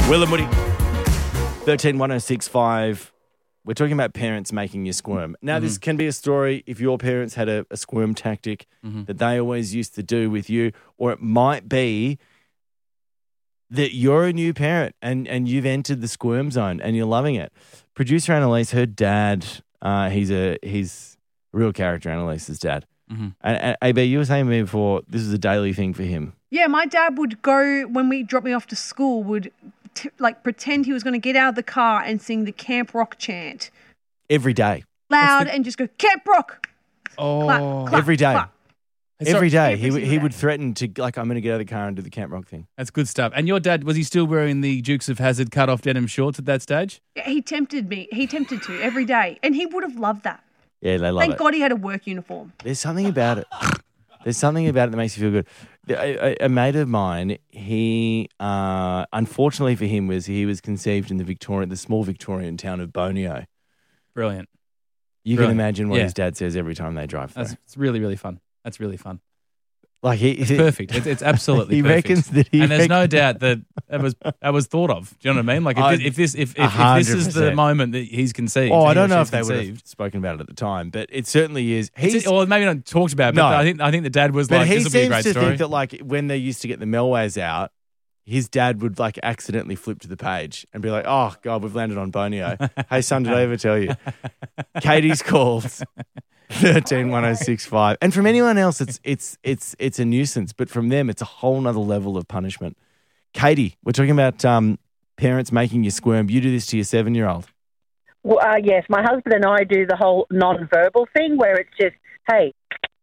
Will and Woody. 131065. We're talking about parents making you squirm. Now, this can be a story if your parents had a squirm tactic that they always used to do with you, or it might be that you're a new parent and you've entered the squirm zone and you're loving it. Producer Annalise, her dad, he's a real character, Annalise's dad. And AB, you were saying to me before, this is a daily thing for him. Yeah, my dad would go, when we dropped me off to school, would pretend he was going to get out of the car and sing the Camp Rock chant. Every day. Loud and just go, Camp Rock. Oh, clap, clap, every day. clap. Every day. Every single He day. would threaten to, I'm going to get out of the car and do the Camp Rock thing. That's good stuff. And your dad, was he still wearing the Dukes of Hazzard cut-off denim shorts at that stage? Yeah, he tempted me. He tempted to every day. And he would have loved that. Yeah, they love Thank it. God he had a work uniform. There's something about it. There's something about it that makes you feel good. A mate of mine, he, unfortunately for him, he was conceived in the small Victorian town of Bonio. Brilliant. You Brilliant. can imagine what Yeah. his dad says every time they drive through. It's really, really fun. That's really fun. Like It's perfect. It's absolutely he perfect. reckons that and there's no doubt that it was thought of. Do you know what I mean? Like if this is the 100%. moment that he's conceived. Oh, I he or don't know she's if they would have conceived. spoken about it at the time, but it certainly is. Or maybe not talked about. But No. I think the dad was But like, he this will be a seems great to story. think that, like, when they used to get the Melways out, his dad would, like, accidentally flip to the page and be like, "Oh God, we've landed on Bonio. Hey son, did I ever tell you?" Katie's called 131065, and from anyone else, it's a nuisance, but from them, it's a whole nother level of punishment. Katie, we're talking about parents making you squirm. You do this to your 7-year-old. Well, yes, my husband and I do the whole non-verbal thing where it's just, hey,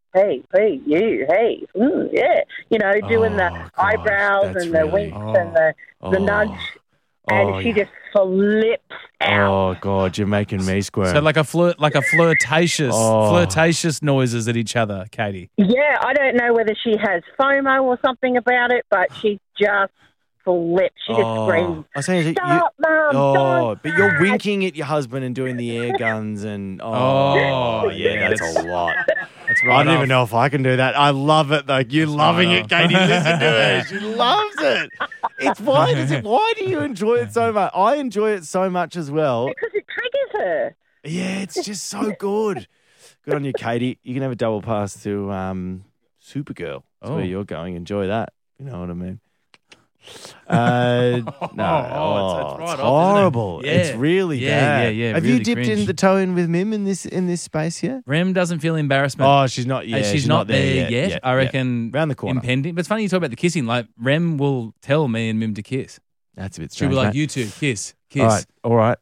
you, hey, yeah. You know, doing the gosh, eyebrows that's and the really- winks and the nudge. And she just flips out. Oh God, you're making me squirm. So like a flirtatious noises at each other, Katie. Yeah, I don't know whether she has FOMO or something about it, but she just flips. She just screams, I was saying, stop, Mum, don't but you're touch." winking at your husband and doing the air guns and yeah, that's a lot. That's right. I don't even know if I can do that. I love it though. You're loving it, Katie. Listen to her. She loves it. It's why do you enjoy it so much? I enjoy it so much as well. Because it triggers her. Yeah, it's just so good. Good on you, Katie. You can have a double pass to Supergirl. That's where you're going. Enjoy that. You know what I mean? it's It's right off, horrible. isn't it? Yeah. It's really bad. Yeah. Have really you dipped cringe. in the toe in with Mim in this space yet? Rem doesn't feel embarrassment. Oh, she's not. Yeah, she's not there yet. Yeah, I reckon around the corner. impending. But it's funny you talk about the kissing. Like Rem will tell me and Mim to kiss. That's a bit She'll strange. be like, mate. "You two, kiss." All right.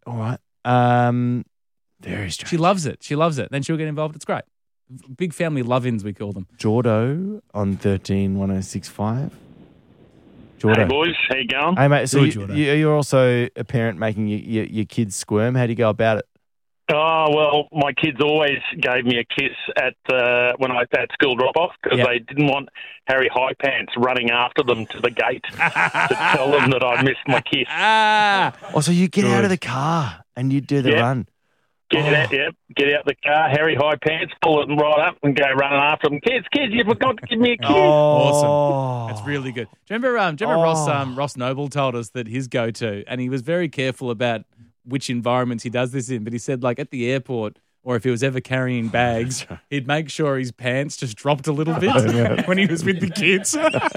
Very strange. She loves it. Then she'll get involved. It's great. Big family love-ins, we call them. Jordo on 131065. Jordo. Hey, boys. How you going? Hey, mate. So Good, Jordo. you're also a parent making your kids squirm. How do you go about it? Oh, well, my kids always gave me a kiss at when I had school drop-off because they didn't want Harry High Pants running after them to the gate to tell them that I missed my kiss. Oh, so you get out of the car and you do the run. Get out the car, Harry High Pants, pull it right up and go running after them. Kids, you forgot to give me a kiss. Awesome. That's really good. Do you remember Ross Noble told us that his go-to, and he was very careful about which environments he does this in, but he said, like, at the airport or if he was ever carrying bags, he'd make sure his pants just dropped a little bit when he was with the kids.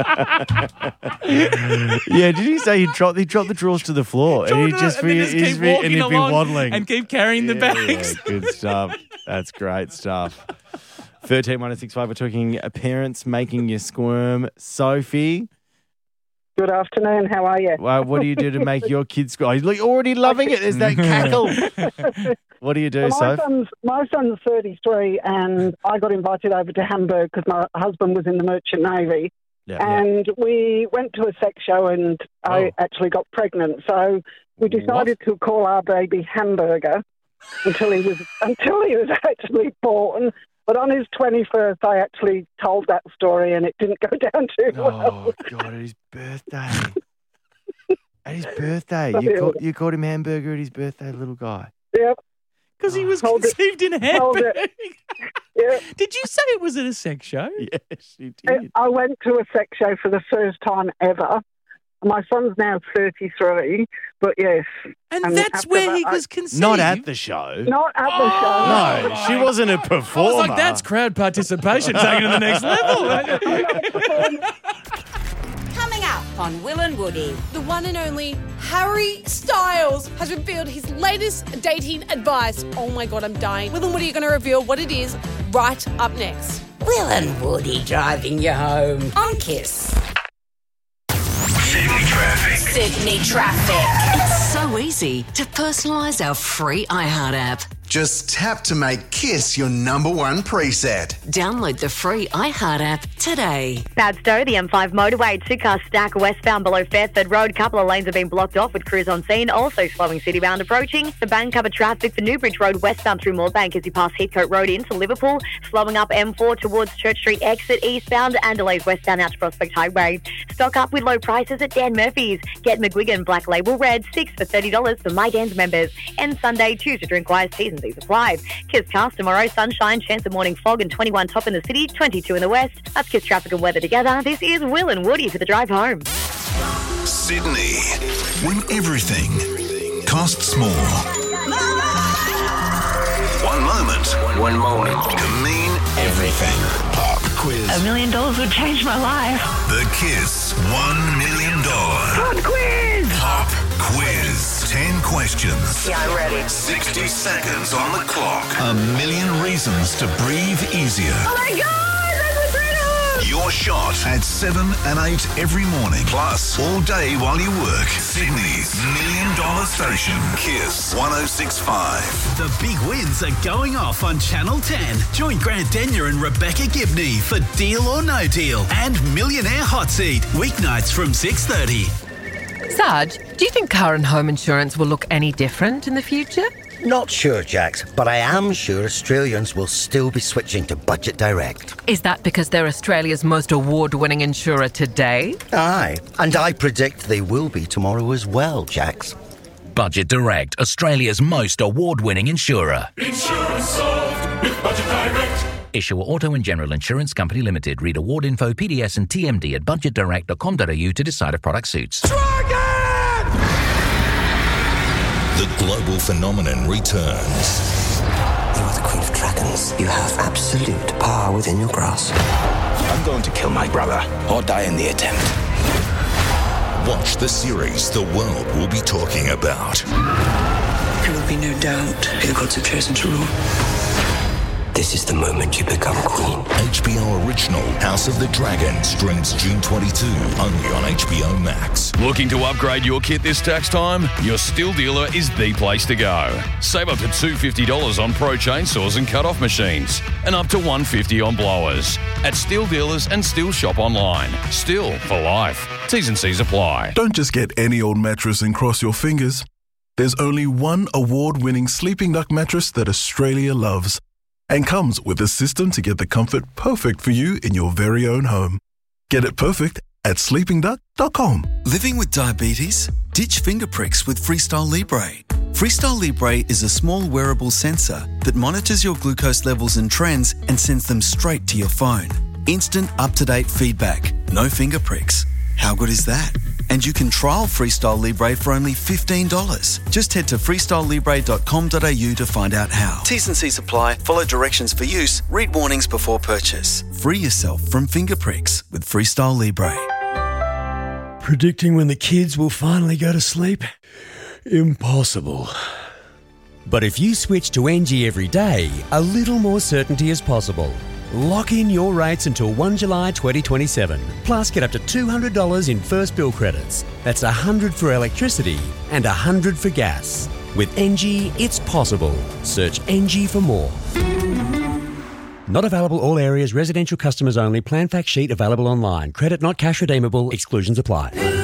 Yeah, did he say he'd drop the drawers to the floor and he'd just be waddling and keep carrying the bags? Yeah, good stuff. That's great stuff. 131065, we're talking parents making you squirm. Sophie, Good afternoon. How are you? what do you do to make your kids squirm? You're already loving it. There's that cackle. What do you do, So Soph? my son's 33, and I got invited over to Hamburg because my husband was in the Merchant Navy. And we went to a sex show, and I actually got pregnant. So we decided to call our baby Hamburger until he was actually born. But on his 21st, I actually told that story, and it didn't go down too well. Oh, God, at his birthday. You called him Hamburger at his birthday, little guy. Yep. Because he was conceived in Hamburg. Yeah. Did you say it was at a sex show? Yes, he did. I went to a sex show for the first time ever, My son's now 33, but yes. And that's after where that, he was conceived. Not at the show. Not at the show. No, she wasn't a performer. I was like, that's crowd participation taken to the next level. Coming up on Will and Woody. The one and only Harry Styles has revealed his latest dating advice. Oh my God, I'm dying. Will and Woody are going to reveal what it is right up next. Will and Woody driving you home on Kiss. Sydney Traffic. It's so easy to personalise our free iHeart app. Just tap to make Kiss your number one preset. Download the free iHeart app today. Bad Stowe, the M5 motorway, two-car stack westbound below Fairford Road. Couple of lanes have been blocked off with crews on scene. Also slowing citybound approaching. The bank covered traffic for Newbridge Road westbound through Moorebank as you pass Heathcote Road into Liverpool. Slowing up M4 towards Church Street exit eastbound and delays westbound out to Prospect Highway. Stock up with low prices at Dan Murphy's. Get McGuigan Black Label Red, 6 for $30 for My Dan's members. And Sunday, choose to drink wise, T's and C's apply. Kiss Cast tomorrow, sunshine, chance of morning fog and 21 top in the city, 22 in the west. That's Kiss traffic and weather together. This is Will and Woody for the drive home. Sydney, when everything costs more. One moment can mean everything. Pop quiz. $1 million would change my life. The Kiss $1 million Pop quiz. Pop quiz. 10 questions. Yeah, I'm ready. 60 seconds on the clock. 1 million reasons to breathe easier. Oh my God, that's a freedom. Your shot at 7 and 8 every morning. Plus, all day while you work. Sydney's $1 million station. Kiss 106.5. The big wins are going off on Channel 10. Join Grant Denyer and Rebecca Gibney for Deal or No Deal and Millionaire Hot Seat. Weeknights from 6:30. Sarge, do you think car and home insurance will look any different in the future? Not sure, Jax, but I am sure Australians will still be switching to Budget Direct. Is that because they're Australia's most award-winning insurer today? Aye, and I predict they will be tomorrow as well, Jax. Budget Direct, Australia's most award-winning insurer. Insurance solved with Budget Direct. Issuer Auto and General Insurance Company Limited. Read award info, PDS and TMD at budgetdirect.com.au to decide if product suits. The global phenomenon returns. You are the Queen of Dragons. You have absolute power within your grasp. I'm going to kill my brother or die in the attempt. Watch the series the world will be talking about. There will be no doubt who the gods have chosen to rule. This is the moment you become queen. HBO original House of the Dragon streams June 22, only on HBO Max. Looking to upgrade your kit this tax time? Your Stihl dealer is the place to go. Save up to $250 on pro chainsaws and cut-off machines, and up to $150 on blowers. At Stihl dealers and Stihl shop online. Stihl for life. T's and C's apply. Don't just get any old mattress and cross your fingers. There's only one award-winning Sleeping Duck mattress that Australia loves, and comes with a system to get the comfort perfect for you in your very own home. Get it perfect at sleepingduck.com. Living with diabetes? Ditch finger pricks with Freestyle Libre. Freestyle Libre is a small wearable sensor that monitors your glucose levels and trends and sends them straight to your phone. Instant, up-to-date feedback. No finger pricks. How good is that? And you can trial Freestyle Libre for only $15. Just head to freestylelibre.com.au to find out how. T's and C's apply. Follow directions for use. Read warnings before purchase. Free yourself from finger pricks with Freestyle Libre. Predicting when the kids will finally go to sleep? Impossible. But if you switch to NG every day, a little more certainty is possible. Lock in your rates until 1 July 2027. Plus, get up to $200 in first bill credits. That's $100 for electricity and $100 for gas. With NG, it's possible. Search NG for more. Not available all areas. Residential customers only. Plan fact sheet available online. Credit not cash redeemable. Exclusions apply.